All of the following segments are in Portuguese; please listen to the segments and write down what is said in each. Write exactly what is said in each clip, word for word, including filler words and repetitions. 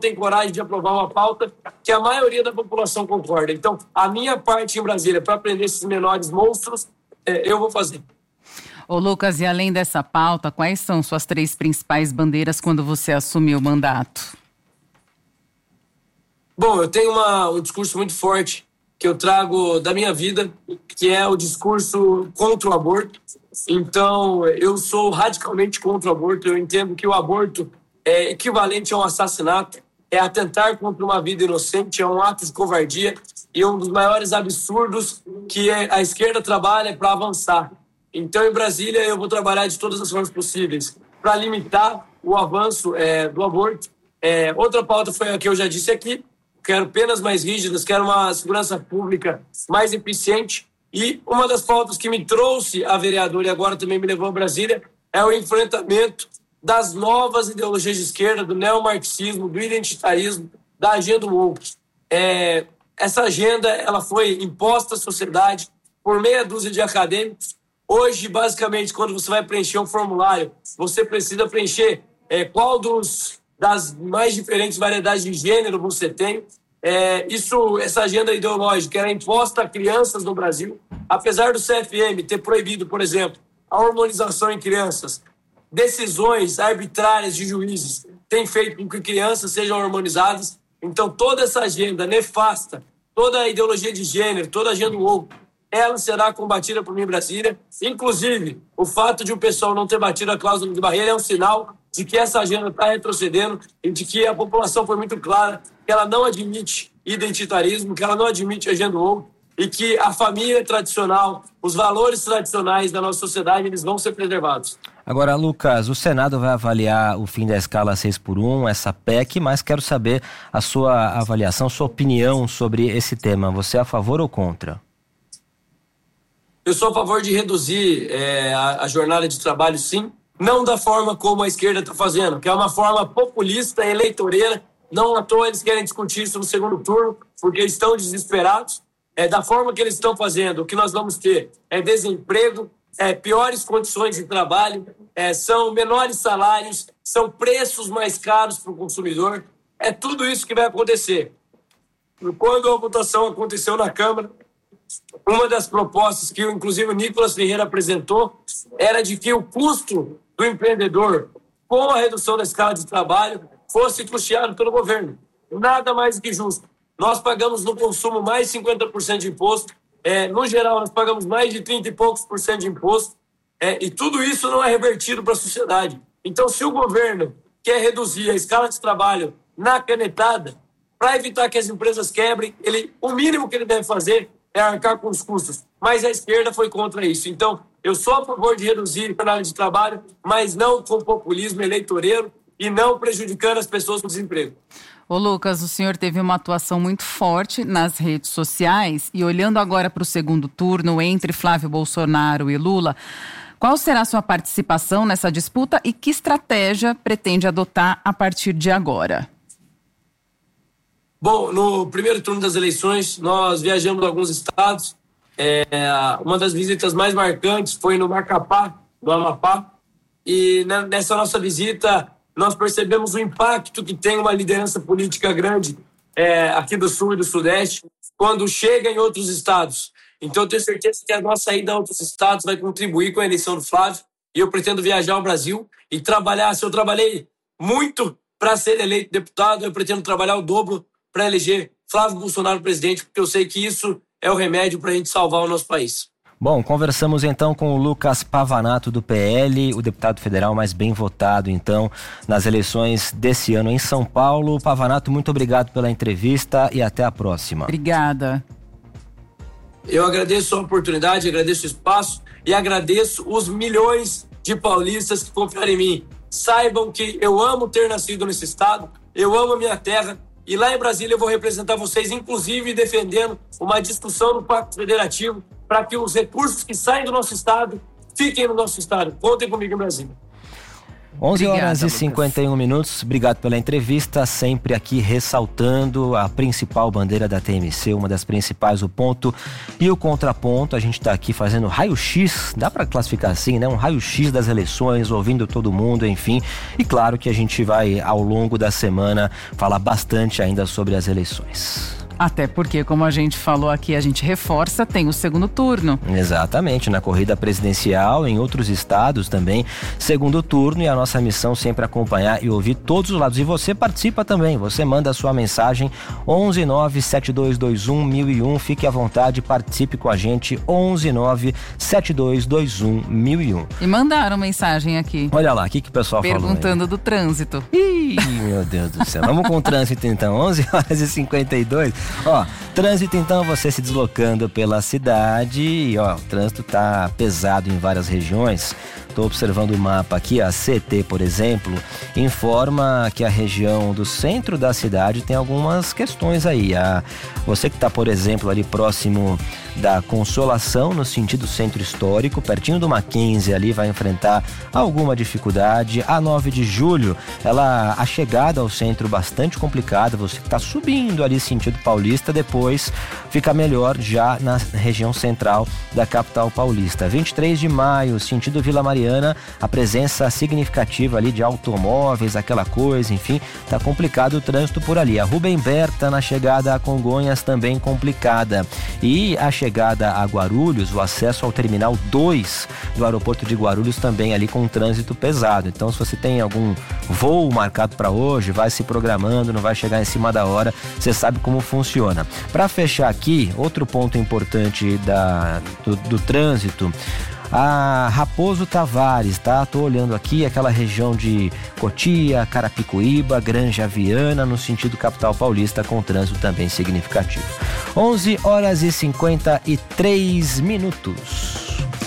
tem coragem de aprovar uma pauta que a maioria da população concorda. Então, a minha parte em Brasília para prender esses menores monstros, é, eu vou fazer. Ô Lucas, e além dessa pauta, quais são suas três principais bandeiras quando você assumiu o mandato? Bom, eu tenho uma, um discurso muito forte que eu trago da minha vida, que é o discurso contra o aborto. Então, eu sou radicalmente contra o aborto. Eu entendo que o aborto é equivalente a um assassinato, é atentar contra uma vida inocente, é um ato de covardia e um dos maiores absurdos que a esquerda trabalha para avançar. Então, em Brasília, eu vou trabalhar de todas as formas possíveis para limitar o avanço é, do aborto. É, outra pauta foi a que eu já disse aqui. Quero penas mais rígidas, quero uma segurança pública mais eficiente. E uma das pautas que me trouxe a vereadora e agora também me levou a Brasília é o enfrentamento das novas ideologias de esquerda, do neomarxismo, do identitarismo, da agenda woke. É, essa agenda ela foi imposta à sociedade por meia dúzia de acadêmicos. Hoje, basicamente, quando você vai preencher um formulário, você precisa preencher é, qual dos, das mais diferentes variedades de gênero você tem. É, isso, essa agenda ideológica era imposta a crianças no Brasil. Apesar do C F M ter proibido, por exemplo, a hormonização em crianças, decisões arbitrárias de juízes têm feito com que crianças sejam hormonizadas. Então, toda essa agenda nefasta, toda a ideologia de gênero, toda a agenda woke, ela será combatida por mim em Brasília. Inclusive, o fato de o pessoal não ter batido a cláusula de barreira é um sinal de que essa agenda está retrocedendo e de que a população foi muito clara que ela não admite identitarismo, que ela não admite agenda woke e que a família tradicional, os valores tradicionais da nossa sociedade, eles vão ser preservados. Agora, Lucas, o Senado vai avaliar o fim da escala seis por um, essa P E C, mas quero saber a sua avaliação, sua opinião sobre esse tema. Você é a favor ou contra? Eu sou a favor de reduzir é, a, a jornada de trabalho, sim. Não da forma como a esquerda está fazendo, que é uma forma populista, eleitoreira. Não à toa eles querem discutir isso no segundo turno, porque eles estão desesperados. É, da forma que eles estão fazendo, o que nós vamos ter é desemprego, é, piores condições de trabalho, é, são menores salários, são preços mais caros para o consumidor. É tudo isso que vai acontecer. Quando a votação aconteceu na Câmara, uma das propostas que, inclusive, o Nicolas Ferreira apresentou era de que o custo do empreendedor, com a redução da escala de trabalho, fosse custeado pelo governo. Nada mais do que justo. Nós pagamos no consumo mais cinquenta por cento de imposto. É, no geral, nós pagamos mais de trinta e poucos por cento de imposto. É, e tudo isso não é revertido para a sociedade. Então, se o governo quer reduzir a escala de trabalho na canetada, para evitar que as empresas quebrem, ele, o mínimo que ele deve fazer é arcar com os custos. Mas a esquerda foi contra isso. Então, eu sou a favor de reduzir a jornada de trabalho, mas não com populismo eleitoreiro e não prejudicando as pessoas com desemprego. Ô Lucas, o senhor teve uma atuação muito forte nas redes sociais e olhando agora para o segundo turno entre Flávio Bolsonaro e Lula, qual será a sua participação nessa disputa e que estratégia pretende adotar a partir de agora? Bom, no primeiro turno das eleições, nós viajamos a alguns estados. É, uma das visitas mais marcantes foi no Macapá, do Amapá. E nessa nossa visita, nós percebemos o impacto que tem uma liderança política grande é, aqui do Sul e do Sudeste, quando chega em outros estados. Então, eu tenho certeza que a nossa ida a outros estados vai contribuir com a eleição do Flávio. E eu pretendo viajar ao Brasil e trabalhar. Se eu trabalhei muito para ser eleito deputado, eu pretendo trabalhar o dobro para eleger Flávio Bolsonaro presidente, porque eu sei que isso é o remédio para a gente salvar o nosso país. Bom, conversamos então com o Lucas Pavanato do P L, o deputado federal mais bem votado então nas eleições desse ano em São Paulo. Pavanato, muito obrigado pela entrevista e até a próxima. Obrigada. Eu agradeço a oportunidade, agradeço o espaço e agradeço os milhões de paulistas que confiaram em mim. Saibam que eu amo ter nascido nesse estado, eu amo a minha terra. E lá em Brasília eu vou representar vocês, inclusive defendendo uma discussão no Pacto Federativo para que os recursos que saem do nosso estado fiquem no nosso estado. Contem comigo em Brasília. onze Obrigada, horas e Lucas. cinquenta e um minutos, obrigado pela entrevista, sempre aqui ressaltando a principal bandeira da T M C, uma das principais, o ponto e o contraponto. A gente está aqui fazendo raio-x, dá para classificar assim, né? Um raio-x das eleições, ouvindo todo mundo, enfim. E claro que a gente vai, ao longo da semana, falar bastante ainda sobre as eleições. Até porque, como a gente falou aqui, a gente reforça, tem o segundo turno. Exatamente, na corrida presidencial, em outros estados também, segundo turno, e a nossa missão sempre acompanhar e ouvir todos os lados. E você participa também, você manda a sua mensagem onze nove sete dois dois um mil e um, fique à vontade, participe com a gente, onze nove sete dois dois um mil e um. E mandaram mensagem aqui. Olha lá, o que, que o pessoal falou? Perguntando do trânsito. Ih, meu Deus do céu. Vamos com o trânsito então, onze horas e cinquenta e dois. Ó, trânsito então, você se deslocando pela cidade e ó, o trânsito tá pesado em várias regiões. Estou observando o mapa aqui, a C T, por exemplo, informa que a região do centro da cidade tem algumas questões aí. A, você que está, por exemplo, ali próximo da Consolação, no sentido centro histórico, pertinho do Mackenzie ali, vai enfrentar alguma dificuldade. A nove de julho, ela, a chegada ao centro bastante complicada, você que está subindo ali sentido paulista, depois fica melhor já na região central da capital paulista. vinte e três de maio, sentido Vila Mariana, a presença significativa ali de automóveis, aquela coisa, enfim, tá complicado o trânsito por ali. A Rubem Berta, na chegada a Congonhas, também complicada. E a chegada a Guarulhos, o acesso ao terminal dois do aeroporto de Guarulhos também ali com um trânsito pesado. Então, se você tem algum voo marcado para hoje, vai se programando, não vai chegar em cima da hora, você sabe como funciona. Para fechar aqui, outro ponto importante da, do, do trânsito, a Raposo Tavares, tá? Tô olhando aqui aquela região de Cotia, Carapicuíba, Granja Viana, no sentido capital paulista, com trânsito também significativo. onze horas e cinquenta e três minutos.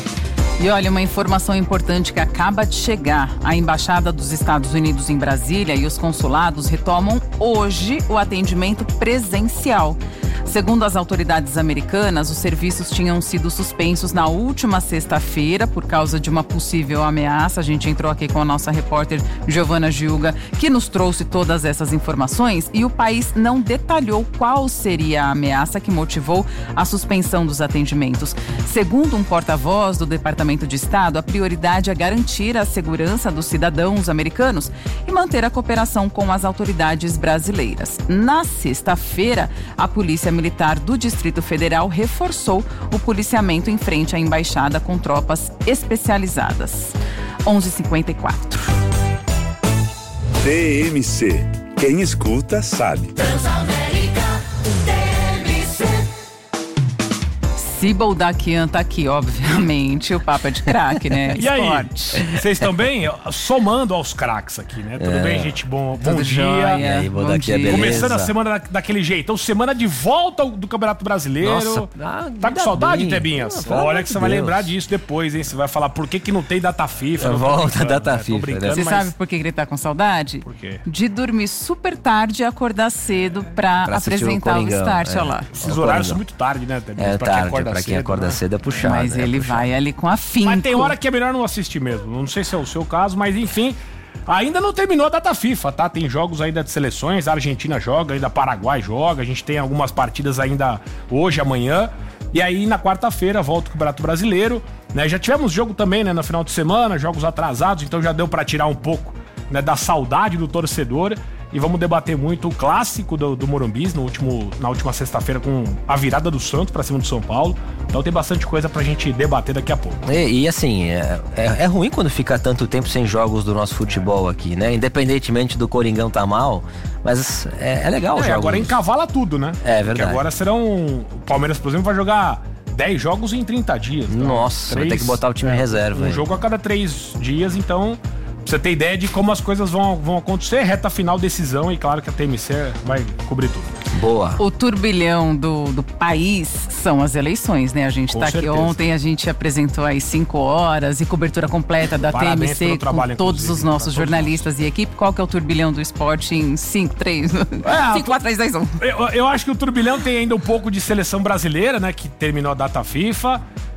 E olha, uma informação importante que acaba de chegar. A Embaixada dos Estados Unidos em Brasília e os consulados retomam hoje o atendimento presencial. Segundo as autoridades americanas, os serviços tinham sido suspensos na última sexta-feira por causa de uma possível ameaça. A gente entrou aqui com a nossa repórter Giovana Gilga, que nos trouxe todas essas informações, e o país não detalhou qual seria a ameaça que motivou a suspensão dos atendimentos. Segundo um porta-voz do Departamento de Estado, a prioridade é garantir a segurança dos cidadãos americanos e manter a cooperação com as autoridades brasileiras. Na sexta-feira, a Polícia Militar do Distrito Federal reforçou o policiamento em frente à embaixada com tropas especializadas. onze e cinquenta e quatro. T M C. Quem escuta sabe. Transamérica T M C. Ciboldaquian tá aqui, obviamente. O papo é de craque, né? E aí, Esporte. vocês estão bem? Somando aos craques aqui, né? Tudo É. bem, gente? Bom, bom Tudo dia. jóia. E aí, Bom Boldaquia, dia. beleza? Começando a semana da- daquele jeito. Então, semana de volta do Campeonato Brasileiro. Nossa, ah, tá ainda com saudade, bem. Tebinhas? Ah, pelo Olha amor que de você vai Deus. lembrar disso depois, hein? Você vai falar por que, que não tem data FIFA. Não tô Volta brincando, data né? Tô FIFA, brincando, né? Você mas- sabe por que ele tá com saudade? Por quê? De dormir super tarde e acordar cedo pra, Pra assistir o apresentar o, Coringão, start, é. olha lá. Esses Ó, horários Coringão. são muito tarde, né, Tebinhas? É pra quem tarde, acorda pra quem cedo, acorda né? cedo é puxado. Mas é ele puxado. vai ali com afinco. Mas tem hora que é melhor não assistir mesmo. Não sei se é o seu caso, mas enfim. Ainda não terminou a data FIFA, tá? Tem jogos ainda de seleções. A Argentina joga, ainda Paraguai joga. A gente tem algumas partidas ainda hoje, amanhã. E aí, na quarta-feira, volta o Campeonato Brasileiro. Né? Já tivemos jogo também, né? No final de semana, jogos atrasados. Então já deu pra tirar um pouco, né, da saudade do torcedor. E vamos debater muito o clássico do, do Morumbi no último, na última sexta-feira com a virada do Santos pra cima do São Paulo. Então tem bastante coisa pra gente debater daqui a pouco. E, e assim, é, é, é ruim quando fica tanto tempo sem jogos do nosso futebol aqui, né? Independentemente do Coringão tá mal, mas é, é legal É, jogos. agora encavala tudo, né? É verdade. Porque agora serão... O Palmeiras, por exemplo, vai jogar dez jogos em trinta dias. Né? Nossa, vai ter que botar o time em reserva, Um hein? jogo a cada três dias, então... Pra você ter ideia de como as coisas vão, vão acontecer, reta final, decisão, e claro que a T M C vai cobrir tudo. Boa. O turbilhão do, do país são as eleições, né? A gente Com tá aqui certeza. ontem, a gente apresentou aí cinco horas e cobertura completa da Parabéns T M C pelo trabalho, com todos inclusive, os nossos pra todos jornalistas e equipe. Qual que é o turbilhão do esporte em cinco, três, cinco, quatro, três, dois, um? Eu, eu acho que o turbilhão tem ainda um pouco de seleção brasileira, né? Que terminou a data FIFA.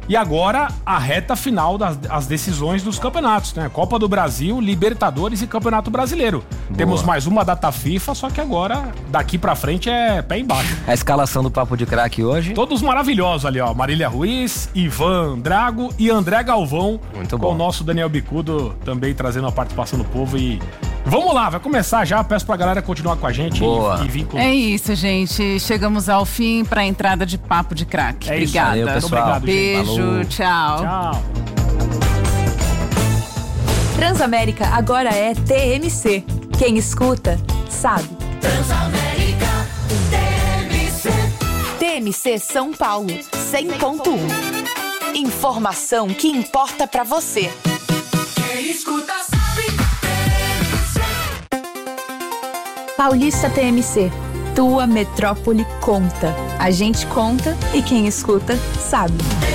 E agora a reta final das as decisões dos campeonatos, né? Copa do Brasil, Libertadores e Campeonato Brasileiro. Boa. Temos mais uma data FIFA, só que agora daqui pra frente é pé embaixo. A escalação do Papo de Craque hoje? Todos maravilhosos ali, ó. Marília Ruiz, Ivan Drago e André Galvão. Muito bom. Com o nosso Daniel Bicudo também trazendo a participação do povo e... Vamos lá, vai começar já. Peço pra galera continuar com a gente Boa. e, e vir com... É isso, gente. Chegamos ao fim pra entrada de Papo de Craque. É Obrigada. Isso. Valeu, pessoal. Obrigado, Beijo, gente. tchau. Tchau. Transamérica agora é T M C. Quem escuta, sabe. Transamérica T M C. T M C São Paulo, cem ponto um. Informação que importa pra você. Quem escuta sabe. Paulista T M C. Tua metrópole conta. A gente conta e quem escuta sabe.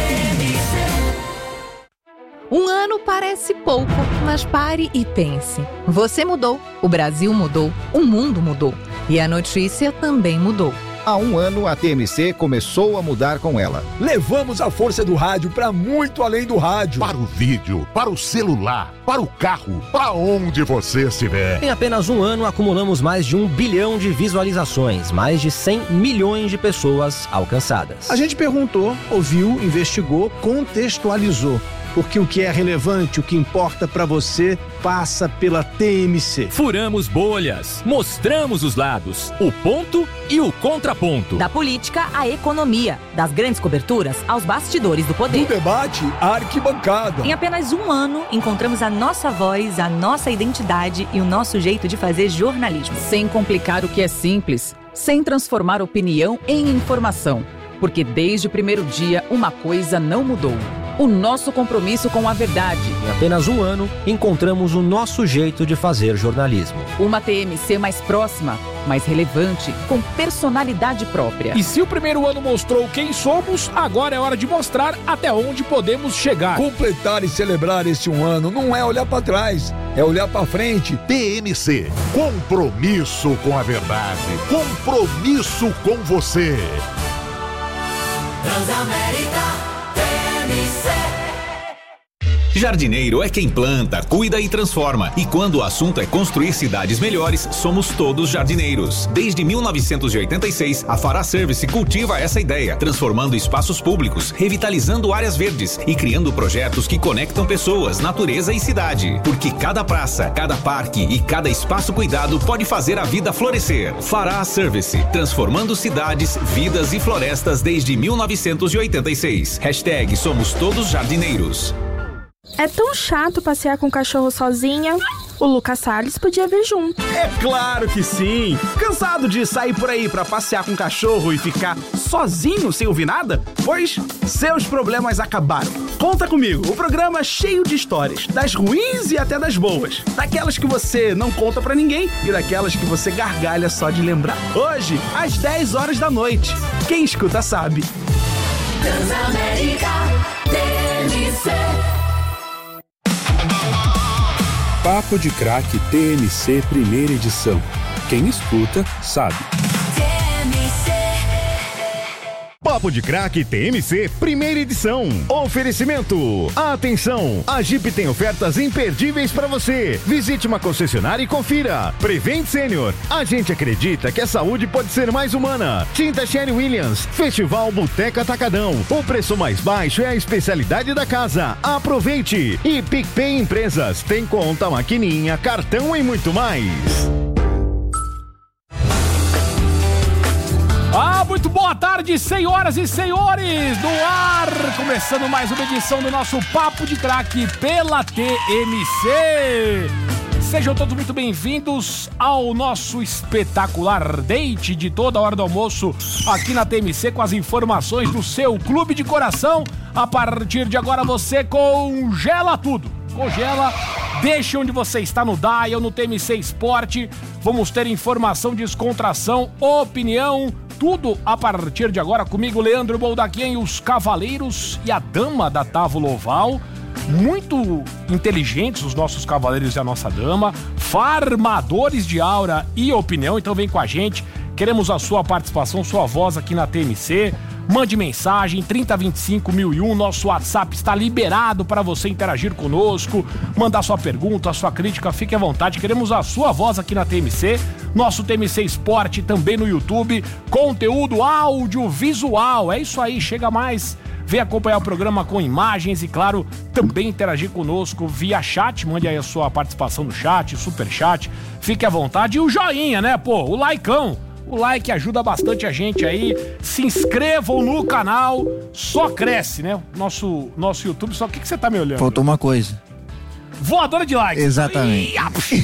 Um ano parece pouco, mas pare e pense. Você mudou, o Brasil mudou, o mundo mudou. E a notícia também mudou. Há um ano, a T M C começou a mudar com ela. Levamos a força do rádio para muito além do rádio. Para o vídeo, para o celular, para o carro, para onde você estiver. Em apenas um ano, acumulamos mais de um bilhão de visualizações, mais de cem milhões de pessoas alcançadas. A gente perguntou, ouviu, investigou, contextualizou. Porque o que é relevante, o que importa para você, passa pela T M C. Furamos bolhas, mostramos os lados, o ponto e o contraponto. Da política à economia, das grandes coberturas aos bastidores do poder. Do debate à arquibancada. Em apenas um ano, encontramos a nossa voz, a nossa identidade e o nosso jeito de fazer jornalismo. Sem complicar o que é simples, sem transformar opinião em informação. Porque desde o primeiro dia, uma coisa não mudou. O nosso compromisso com a verdade. Em apenas um ano, encontramos o nosso jeito de fazer jornalismo. Uma T M C mais próxima, mais relevante, com personalidade própria. E se o primeiro ano mostrou quem somos, agora é hora de mostrar até onde podemos chegar. Completar e celebrar esse um ano não é olhar para trás, é olhar para frente. T M C, compromisso com a verdade, compromisso com você. Transamérica Jardineiro é quem planta, cuida e transforma. E quando o assunto é construir cidades melhores, somos todos jardineiros. Desde mil novecentos e oitenta e seis, a Fará Service cultiva essa ideia, transformando espaços públicos, revitalizando áreas verdes e criando projetos que conectam pessoas, natureza e cidade. Porque cada praça, cada parque e cada espaço cuidado pode fazer a vida florescer. Fará Service, transformando cidades, vidas e florestas desde mil novecentos e oitenta e seis. Hashtag Somos Todos Jardineiros. É tão chato passear com o cachorro sozinha. O Lucas Salles podia vir junto. É claro que sim! Cansado de sair por aí pra passear com o cachorro e ficar sozinho sem ouvir nada? Pois seus problemas acabaram. Conta comigo, o programa é cheio de histórias, das ruins e até das boas. Daquelas que você não conta pra ninguém e daquelas que você gargalha só de lembrar. Hoje, às dez horas da noite. Quem escuta sabe. Transamérica T M C. Papo de Craque T M C Primeira Edição. Quem escuta, sabe. Papo de Craque T M C Primeira Edição. Oferecimento. Atenção, a Jeep tem ofertas imperdíveis para você. Visite uma concessionária e confira. Prevent Senior. A gente acredita que a saúde pode ser mais humana. Tinta Sherry Williams. Festival Boteca Atacadão. O preço mais baixo é a especialidade da casa. Aproveite. E PicPay Empresas. Tem conta, maquininha, cartão e muito mais. Ah, muito boa tarde, senhoras e senhores, no ar, começando mais uma edição do nosso Papo de Craque pela T M C. Sejam todos muito bem-vindos ao nosso espetacular date de toda a hora do almoço aqui na T M C com as informações do seu clube de coração. A partir de agora você congela tudo, congela, deixa onde você está no Dial, no T M C Esporte. Vamos ter informação, descontração, opinião, tudo a partir de agora comigo, Leandro Boldaquien, os cavaleiros e a dama da Távola Oval. Muito inteligentes os nossos cavaleiros e a nossa dama, farmadores de aura e opinião, então vem com a gente, queremos a sua participação, sua voz aqui na T M C. Mande mensagem, trinta, vinte e cinco, mil e um. Nosso WhatsApp está liberado para você interagir conosco, mandar sua pergunta, sua crítica, fique à vontade. Queremos a sua voz aqui na T M C. Nosso T M C Esporte também no YouTube. Conteúdo audiovisual. É isso aí, chega mais. Vem acompanhar o programa com imagens e, claro, também interagir conosco via chat. Mande aí a sua participação no chat, super chat. Fique à vontade. E o joinha, né, pô? O likeão. O like ajuda bastante a gente aí. Se inscrevam no canal. Só cresce, né? Nosso, nosso YouTube. Só o que, que você tá me olhando? Faltou uma coisa. Voadora de likes. Exatamente.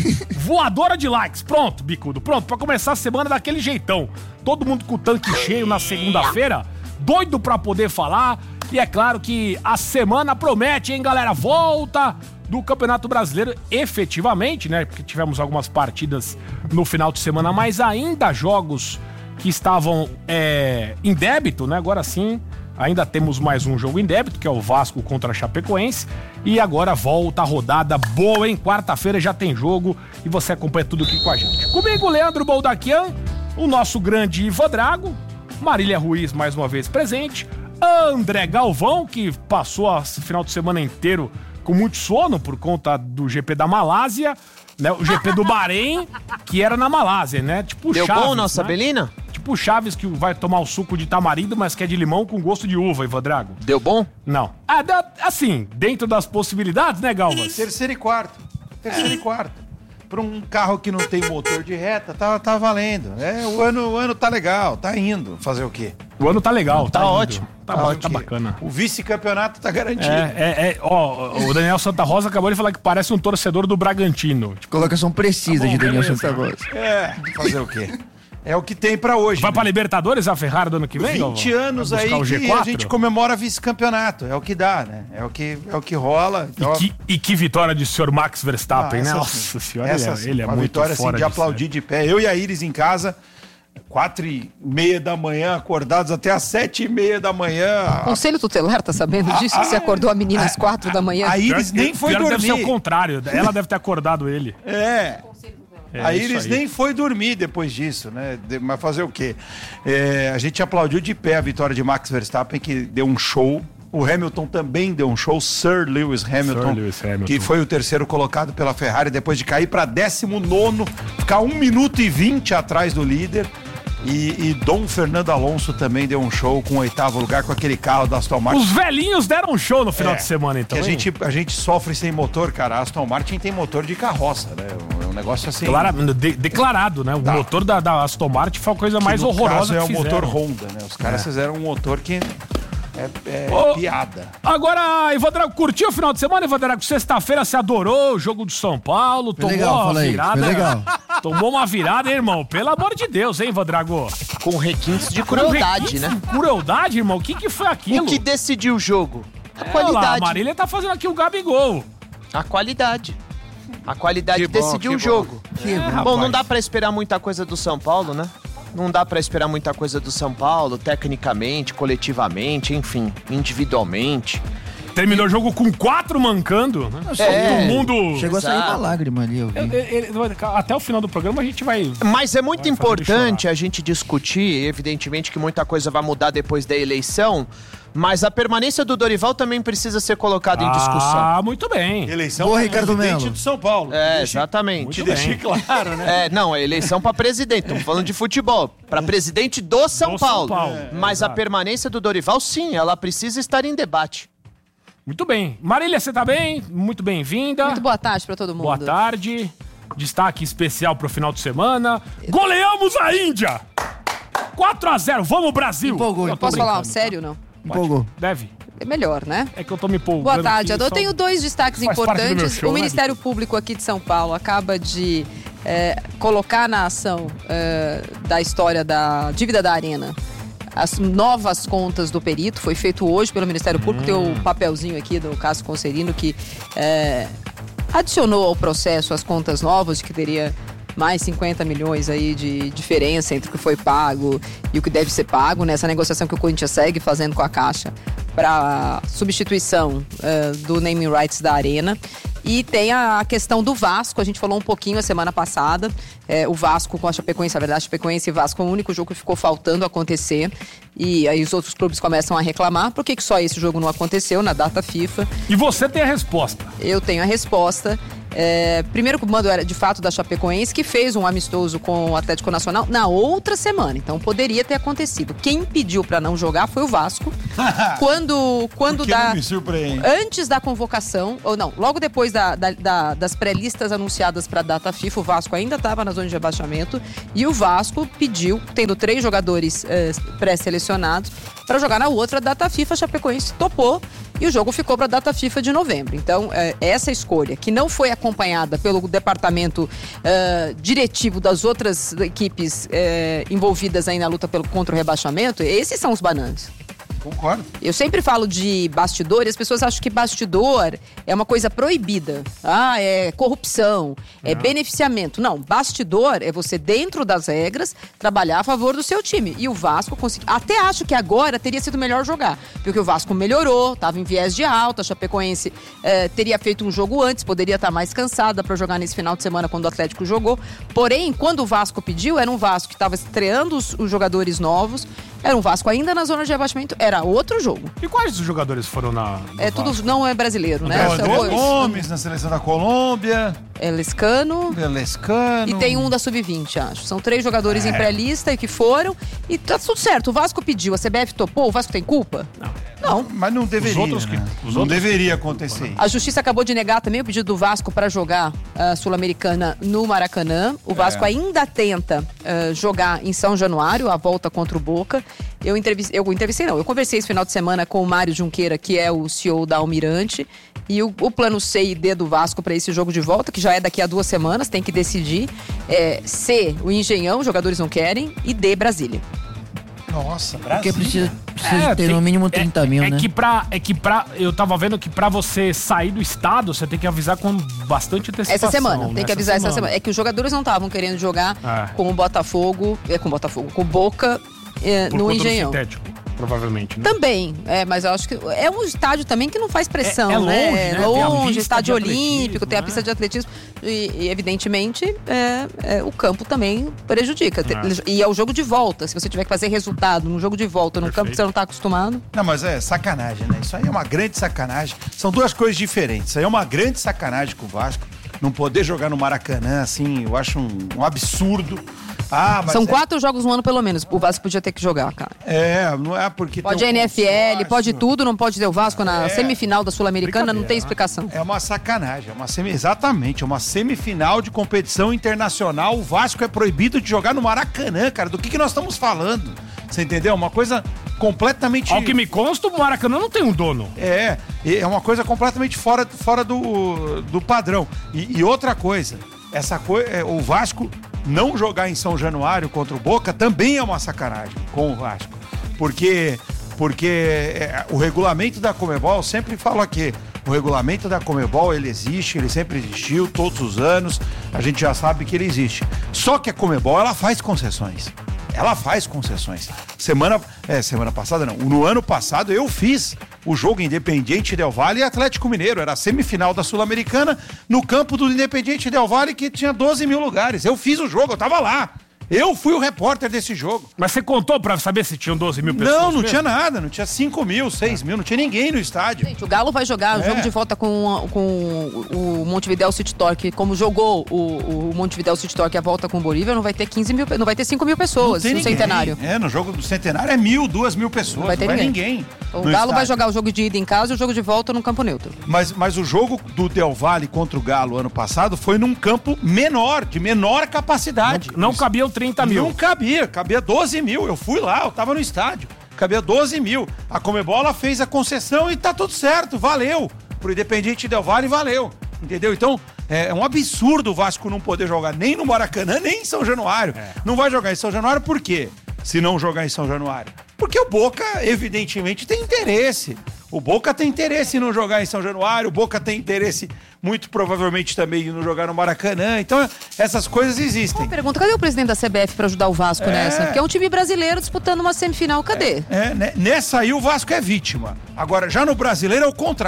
Voadora de likes. Pronto, bicudo. Pronto, pra começar a semana daquele jeitão. Todo mundo com o tanque cheio na segunda-feira. Doido pra poder falar. E é claro que a semana promete, hein, galera? Volta do Campeonato Brasileiro, efetivamente, né? Porque tivemos algumas partidas no final de semana, mas ainda jogos que estavam é, em débito, né? Agora sim, ainda temos mais um jogo em débito, que é o Vasco contra a Chapecoense. E agora volta a rodada boa, hein? Quarta-feira já tem jogo e você acompanha tudo aqui com a gente. Comigo, Leandro Boldaquian, o nosso grande Ivan Drago, Marília Ruiz mais uma vez presente, André Galvão, que passou o final de semana inteiro com muito sono por conta do G P da Malásia, né? O G P do Bahrein, que era na Malásia, né? Tipo Deu Chaves, bom, nossa né? Belina? Tipo Chaves, que vai tomar o suco de tamarindo, mas que é de limão com gosto de uva, Ivan Drago. Deu bom? Não. Ah, deu, assim, dentro das possibilidades, né, Galvas? Terceiro e quarto. Terceiro e quarto. Para um carro que não tem motor de reta, tá, tá valendo. É, o, ano, o ano tá legal, tá indo. Fazer o quê? O ano tá legal, tá, tá ótimo. Tá, Tá bom, ótimo. tá bacana. O vice-campeonato tá garantido. É, é, é, ó, o Daniel Santa Rosa acabou de falar que parece um torcedor do Bragantino. Tipo, Colocação precisa tá bom, de Daniel beleza. Santa Rosa. É, fazer o quê? É o que tem pra hoje. Vai né? pra Libertadores, a Ferrari, do ano que vem? vinte Galvão? anos Vai aí buscar o que G quatro? a gente comemora vice-campeonato. É o que dá, né? É o que, é o que rola. Então, E que, e que vitória de senhor Max Verstappen, Ah, né? essa Nossa sim. senhora, Essa ele é, sim. ele é Uma muito vitória assim, fora de aplaudir série. de pé. Eu e a Iris em casa, quatro e meia da manhã, acordados até às sete e meia da manhã. O Conselho Tutelar tá sabendo disso? Que você acordou a menina às quatro da manhã? A Iris nem foi Pior que dormir. Deve ser o contrário, ela deve ter acordado ele. É. É, a isso Iris aí. nem foi dormir depois disso, né? De- mas fazer o quê? É, a gente aplaudiu de pé a vitória de Max Verstappen, que deu um show. O Hamilton também deu um show, Sir Lewis Hamilton, Sir Lewis Hamilton. que foi o terceiro colocado pela Ferrari, depois de cair para décimo nono, ficar um minuto e vinte atrás do líder. E, e Dom Fernando Alonso também deu um show com o oitavo lugar com aquele carro da Aston Martin. Os velhinhos deram um show no final É, de semana, então. Que a hein? gente, a gente sofre sem motor, cara. A Aston Martin tem motor de carroça, né? É um negócio assim. Clara- de- declarado, né? O Tá. motor da, da Aston Martin foi a coisa que mais no horrorosa caso é que o fizeram. motor Honda, né? Os caras É. fizeram um motor que é, é Ô, piada. Agora, Ivan Drago, curtiu o final de semana, Ivan Drago? Sexta-feira você adorou o jogo do São Paulo, tomou legal, uma fala aí, virada. foi legal. Tomou uma virada, hein, irmão? Pelo amor de Deus, hein, Ivan Drago? Com requintes de Com crueldade, requintes né? de Crueldade, irmão? O que, que foi aquilo? O que decidiu o jogo? A É, qualidade. Olha lá, a Marília tá fazendo aqui o Gabigol. A qualidade. A qualidade Que bom, decidiu que o bom. jogo. Que bom. bom, rapaz. não dá pra esperar muita coisa do São Paulo, né? Não dá pra esperar muita coisa do São Paulo, tecnicamente, coletivamente, enfim, individualmente. Terminou o jogo com quatro mancando, né? É, Todo mundo... Chegou a sair Exato. uma lágrima ali, eu vi. Ele- ele- até o final do programa a gente vai... Mas é muito Vai fazer ele importante a gente discutir, evidentemente que muita coisa vai mudar depois da eleição, mas a permanência do Dorival também precisa ser colocada em discussão. Ah, muito bem. Eleição Boa, pra Ricardo presidente Melo. do São Paulo. É, Deixa- exatamente. Te deixei claro, né? É, não, é eleição pra presidente, estamos falando de futebol. Pra presidente do São Do São Paulo. Paulo, É, é, Mas a exato. permanência do Dorival, sim, ela precisa estar em debate. Muito bem. Marília, você tá bem? Muito bem-vinda. Muito boa tarde pra todo mundo. Boa tarde. Destaque especial pro final de semana. Goleamos a Índia! quatro a zero, vamos Brasil! Empolgou, Eu tô Posso falar brincando. sério, não? Empolgou. Deve. É melhor, né? É que eu tô me empolgando. Boa tarde, aqui, Adô. Eu só- tenho dois destaques Faz parte do meu importantes. show, O né, Ministério Bico? Público aqui de São Paulo acaba de é, colocar na ação é, da história da dívida da Arena as novas contas do perito. Foi feito hoje pelo Ministério Público. Tem o papelzinho aqui do Cássio Concerino que é, adicionou ao processo as contas novas, de que teria mais cinquenta milhões aí de diferença entre o que foi pago e o que deve ser pago nessa negociação que o Corinthians segue fazendo com a Caixa para substituição uh, do naming rights da Arena. E tem a questão do Vasco, a gente falou um pouquinho a semana passada, é, o Vasco com a Chapecoense, a verdade, Chapecoense e Vasco é o único jogo que ficou faltando acontecer, e aí os outros clubes começam a reclamar, por que que só esse jogo não aconteceu na data FIFA? E você tem a resposta. Eu tenho a resposta. É, primeiro, o comando era de fato da Chapecoense, que fez um amistoso com o Atlético Nacional na outra semana, então poderia ter acontecido. Quem pediu pra não jogar foi o Vasco. quando quando da, não me surpreende? Antes da convocação, ou não, logo depois da, da, da, das pré-listas anunciadas pra data FIFA, o Vasco ainda estava na zona de rebaixamento e o Vasco pediu, tendo três jogadores é, pré-selecionados, para jogar na outra data FIFA. A Chapecoense topou e o jogo ficou para a data FIFA de novembro. Então, é, essa escolha, que não foi acompanhada pelo departamento é, diretivo das outras equipes é, envolvidas aí na luta pelo, contra o rebaixamento, esses são os bananas. Concordo. Eu sempre falo de bastidor e as pessoas acham que bastidor é uma coisa proibida. Ah, é corrupção, é Não. beneficiamento. Não, bastidor é você, dentro das regras, trabalhar a favor do seu time. E o Vasco conseguiu. Até acho que agora teria sido melhor jogar, porque o Vasco melhorou, estava em viés de alta, a Chapecoense eh, teria feito um jogo antes, poderia estar mais cansada para jogar nesse final de semana quando o Atlético jogou. Porém, quando o Vasco pediu, era um Vasco que estava estreando os, os jogadores novos, era um Vasco ainda na zona de rebaixamento, era outro jogo. E quais os jogadores foram na... É tudo, não é brasileiro, né? É, André Gomes, na seleção da Colômbia. É Lescano. É Lescano. E tem um da sub vinte, acho. São três jogadores É. em pré-lista e que foram. E tá tudo certo. O Vasco pediu, a C B F topou, o Vasco tem culpa? Não. Não. Mas não deveria, Os outros que- né? os Não outros- deveria acontecer. A Justiça acabou de negar também o pedido do Vasco para jogar a Sul-Americana no Maracanã. O Vasco É. ainda tenta uh, jogar em São Januário, a volta contra o Boca. Eu entrevistei, eu entrevistei não, eu conversei esse final de semana com o Mário Junqueira, que é o C E O da Almirante, e o, o plano C e D do Vasco para esse jogo de volta, que já é daqui a duas semanas, tem que decidir. É, C, o Engenhão, os jogadores não querem, e D, Brasília. Nossa, Porque precisa, precisa É, ter tem- no mínimo trinta mil, é né? Que pra, é que pra. Eu tava vendo que pra você sair do estado, você tem que avisar com bastante antecipação. Essa semana, tem né? que avisar essa semana. É que os jogadores não estavam querendo jogar É. com o Botafogo, é com o Botafogo, com o Boca é, Por no conta do Engenhão. sintético, provavelmente, né? Também, é, mas eu acho que é um estádio também que não faz pressão, É- é longe, né? né? Tem a Longe, pista estádio de atletismo, olímpico, tem a né? pista de atletismo e, e, evidentemente, é, é, o campo também prejudica. Te- É. E é o jogo de volta, se você tiver que fazer resultado num jogo de volta, num campo que Perfeito. você não está acostumado. Não, mas é sacanagem, né? Isso aí é uma grande sacanagem. São duas coisas diferentes. Isso aí é uma grande sacanagem com o Vasco. Não poder jogar no Maracanã, assim, eu acho um, um absurdo. Ah, mas São é- quatro jogos no ano, pelo menos. O Vasco podia ter que jogar, cara. É, não é porque... Pode tem a um N F L, consórcio. pode tudo, não pode ter o Vasco na É. semifinal da Sul-Americana, não tem Brincadeira, explicação. É uma sacanagem, é uma semi, exatamente, é uma semifinal de competição internacional. O Vasco é proibido de jogar no Maracanã, cara. Do que, que nós estamos falando? Você entendeu? Uma coisa completamente... Ao que me consta, o Maracanã não tem um dono. É, é uma coisa completamente fora, fora do, do padrão. E, e outra coisa, essa coisa, é, o Vasco não jogar em São Januário contra o Boca também é uma sacanagem com o Vasco. Porque, porque é, o regulamento da Conmebol, eu sempre falo aqui, o regulamento da Conmebol, ele existe, ele sempre existiu, todos os anos, a gente já sabe que ele existe. Só que a Conmebol, ela faz concessões. Ela faz concessões. Semana, é, semana passada não, no ano passado eu fiz o jogo Independiente Del Valle e Atlético Mineiro. Era a semifinal da Sul-Americana no campo do Independiente Del Valle, que tinha doze mil lugares. Eu fiz o jogo, eu tava lá. Eu fui o repórter desse jogo. Mas você contou pra saber se tinham doze mil pessoas? Não, não mesmo? tinha nada. Não tinha cinco mil, seis mil, não tinha ninguém no estádio. Gente, o Galo vai jogar o É. jogo de volta com, com o Montevideo City Torque. Como jogou o, o Montevideo City Torque a volta com o Bolívia, não vai ter quinze mil, não vai ter cinco mil pessoas Não tem no ninguém. Centenário. É, no jogo do Centenário é mil, duas mil pessoas. Não vai ter ninguém. O no Galo vai estádio. jogar o jogo de ida em casa e o jogo de volta no campo neutro. Mas, mas o jogo do Del Valle contra o Galo ano passado foi num campo menor, de menor capacidade. Não, não cabiam trinta mil. Não cabia, cabia doze mil. Eu fui lá, eu tava no estádio. Cabia doze mil. A Conmebol ela fez a concessão e tá tudo certo, valeu. Pro Independiente Del Valle, valeu. Entendeu? Então, é um absurdo o Vasco não poder jogar nem no Maracanã, nem em São Januário. É. Não vai jogar em São Januário por quê? Se não jogar em São Januário? Porque o Boca, evidentemente, tem interesse. O Boca tem interesse em não jogar em São Januário, o Boca tem interesse, muito provavelmente, também em não jogar no Maracanã. Então, essas coisas existem. Uma pergunta, cadê o presidente da C B F pra ajudar o Vasco É. nessa? Porque é um time brasileiro disputando uma semifinal, cadê? É, né? Nessa aí o Vasco é vítima. Agora, já no Brasileiro é o contrário.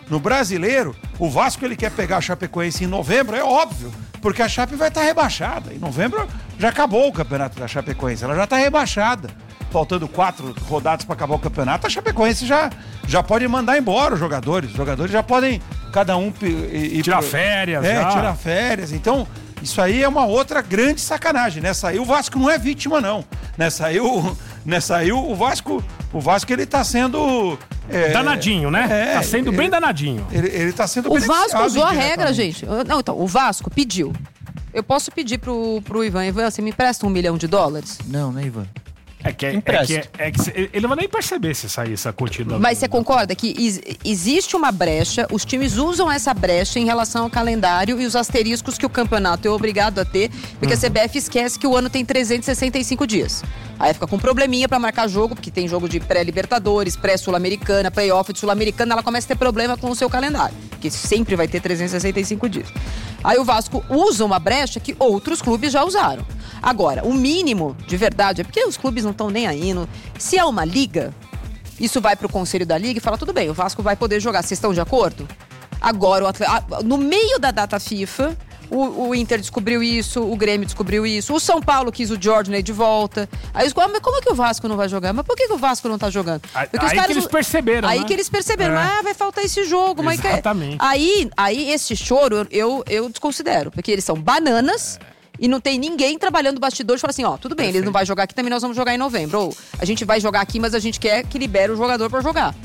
no Brasileiro, o Vasco ele quer pegar a Chapecoense em novembro, é óbvio, porque a Chape vai estar rebaixada. Em novembro já acabou o campeonato da Chapecoense, ela já está rebaixada. Faltando quatro rodadas para acabar o campeonato, a Chapecoense já, já pode mandar embora os jogadores. Os jogadores já podem, cada um... Ir tirar pro... férias. É, já. tirar férias. Então, isso aí é uma outra grande sacanagem. Nessa aí o Vasco não é vítima, não. Nessa aí o, nessa aí, o Vasco, o Vasco ele tá sendo... É, danadinho, né? É, tá sendo ele, bem danadinho. Ele, ele tá sendo O Vasco usou a regra, gente. Não, então, o Vasco pediu. Eu posso pedir pro, pro Ivan, Ivan, você me empresta um milhão de dólares? Não, né, Ivan? É que, é, é que, é, é que ele não vai nem perceber se sair essa contínua. Mas você concorda que is, existe uma brecha, os times usam essa brecha em relação ao calendário e os asteriscos que o campeonato é obrigado a ter, porque uhum. a C B F esquece que o ano tem trezentos e sessenta e cinco dias. Aí fica com probleminha pra marcar jogo, porque tem jogo de pré-Libertadores, pré-Sul-Americana, play-off de Sul-Americana, ela começa a ter problema com o seu calendário, que sempre vai ter trezentos e sessenta e cinco dias. Aí o Vasco usa uma brecha que outros clubes já usaram. Agora, o mínimo, de verdade, é porque os clubes não estão nem aí. No... Se é uma liga, isso vai pro conselho da liga e fala, tudo bem, o Vasco vai poder jogar, vocês estão de acordo? Agora, o atleta... no meio da data FIFA, o, o Inter descobriu isso, o Grêmio descobriu isso, o São Paulo quis o Jordan de volta. Aí eles falam, mas como é que o Vasco não vai jogar? Mas por que, que o Vasco não tá jogando? Porque aí os caras... que eles perceberam, Aí né? que eles perceberam, é. mas ah, vai faltar esse jogo. Exatamente. Mas que... aí, aí, esse choro, eu, eu desconsidero, porque eles são bananas... É. E não tem ninguém trabalhando bastidores e fala assim, ó, tudo bem, Perfeito. Ele não vai jogar aqui, também nós vamos jogar em novembro. Ou a gente vai jogar aqui, mas a gente quer que libere o jogador pra jogar.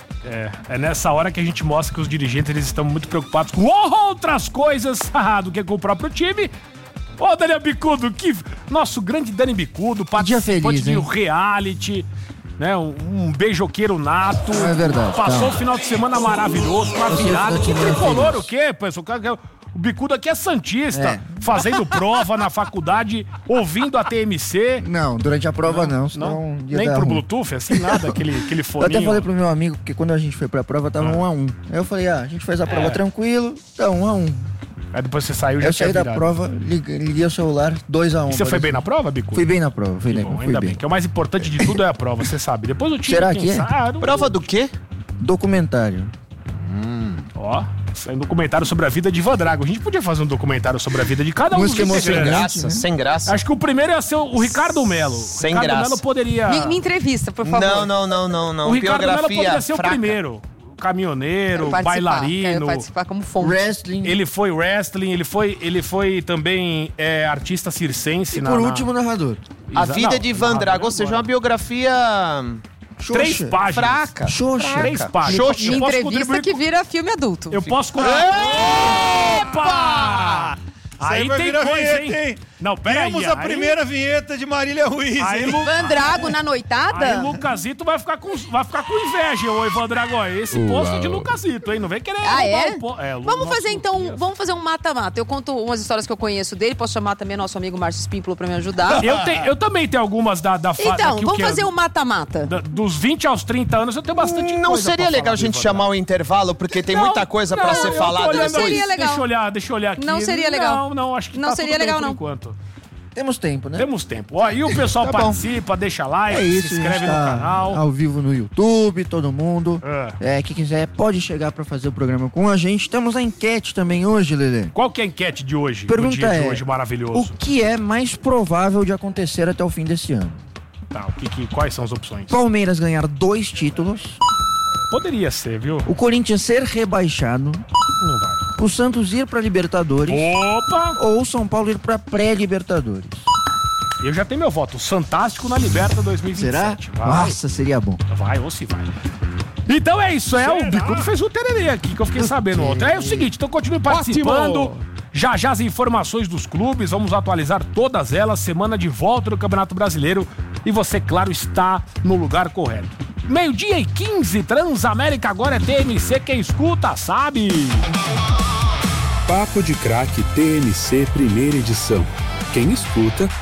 É, é nessa hora que a gente mostra que os dirigentes eles estão muito preocupados com outras coisas do que com o próprio time. Ô, Daniel Bicudo, que nosso grande Dani Bicudo, participante de um reality, né, um, um beijoqueiro nato. É verdade. Passou tá. o final de semana maravilhoso, uma virada. Que tricolor o quê, pessoal? O Bicudo aqui é santista, é. fazendo prova na faculdade, ouvindo a T M C. Não, durante a prova não. não, senão não. Nem pro ruim. Bluetooth, assim, nada, aquele, aquele foninho. Eu até falei pro meu amigo, porque quando a gente foi pra prova, tava ah. um a um. Aí eu falei, ah, a gente faz a prova é. tranquilo, tá um a um. Aí depois você saiu e já Eu saí da prova, liguei, liguei o celular, dois a um. E você foi bem na prova, Bicudo? Fui bem na prova, fui, que bem, bom, fui ainda bem. bem, que é o mais importante de tudo é a prova, você sabe. Depois o time Será que é? Ah, não... Prova do quê? Documentário. Hum. Ó, é um documentário sobre a vida de Ivan Drago. A gente podia fazer um documentário sobre a vida de cada um dos integrantes. Sem graça, né? sem graça. Acho que o primeiro ia ser o Ricardo Melo. Sem Ricardo graça. Melo poderia... Me, me entrevista, por favor. Não, não, não, não, não. O Ricardo Melo poderia ser fraca. o primeiro. Caminhoneiro, quero bailarino. Quero participar como fonte. Wrestling. Ele foi wrestling, ele foi, ele foi também é, artista circense. E na, por na... último, narrador. A vida não, de Ivan Drago, ou seja, uma biografia... Xoxa. Três páginas. Fraca. Xoxa. Três páginas. Xoxa. Entrevista que vira filme adulto. Eu posso... Opa! Aí tem coisa, vinheta, hein? hein? Não, pera Temos aí. a primeira aí... vinheta de Marília Ruiz, aí, hein? Ivan Drago na noitada? Aí Lucasito vai ficar com, vai ficar com inveja, ô Ivan Drago. Esse Uau. posto de Lucasito, hein? Não vem querer... Ah, é? Um po... é vamos fazer então, vamos fazer um mata-mata. Eu conto umas histórias que eu conheço dele, posso chamar também nosso amigo Márcio Spímpolo pra me ajudar. Eu, te, eu também tenho algumas da, da fase... Então, vamos que fazer eu, um mata-mata. Da, dos vinte aos trinta anos eu tenho bastante Não coisa seria legal a gente chamar o intervalo, porque tem não, muita coisa não, pra ser falada depois. Não seria legal. Deixa eu olhar, deixa eu olhar aqui. Não seria legal. Não, não, acho que não tá seria tudo legal, bem não. por enquanto. Temos tempo, né? Temos tempo. Ó, e o pessoal tá participa, deixa like, é isso, se inscreve no tá canal. Ao vivo no YouTube, todo mundo. É. É, quem quiser pode chegar pra fazer o programa com a gente. Temos a enquete também hoje, Lelê. Qual que é a enquete de hoje? Pergunta o dia é, de hoje maravilhoso. O que é mais provável de acontecer até o fim desse ano? Tá, o que, que, quais são as opções? Palmeiras ganhar dois títulos. Poderia ser, viu? O Corinthians ser rebaixado. Não vai. O Santos ir pra Libertadores. Opa! Ou o São Paulo ir pra pré-Libertadores. Eu já tenho meu voto. O Santástico na Liberta dois mil e vinte e sete. Será? Vai. Nossa, seria bom. Vai, ou se vai. Então é isso, é. Será? O Bicudo fez o tererê aqui, que eu fiquei sabendo ontem. É o seguinte, então continue participando. Ótimo. Já já as informações dos clubes, vamos atualizar todas elas. Semana de volta do Campeonato Brasileiro. E você, claro, está no lugar correto. Meio-dia e quinze, Transamérica agora é T M C, quem escuta sabe. Papo de Craque T M C, primeira edição. Quem escuta